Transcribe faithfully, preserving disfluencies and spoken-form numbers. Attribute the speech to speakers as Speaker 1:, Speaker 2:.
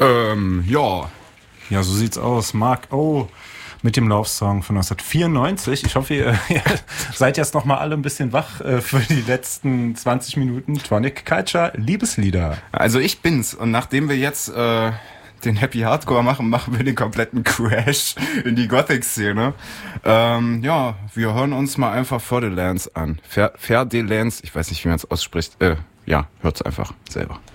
Speaker 1: Ähm, ja. Ja, so sieht's aus. Mark O. mit dem Love-Song von neunzehnhundertvierundneunzig. Ich hoffe, ihr, ihr seid jetzt noch mal alle ein bisschen wach äh, für die letzten zwanzig Minuten Tronic Culture Liebeslieder.
Speaker 2: Also ich bin's. Und nachdem wir jetzt äh, den Happy Hardcore machen, machen wir den kompletten Crash in die Gothic-Szene. Ähm, ja, wir hören uns mal einfach Fer de Lance an. Fer, Fer de Lance, ich weiß nicht, wie man es ausspricht. Äh, ja, hört's einfach selber.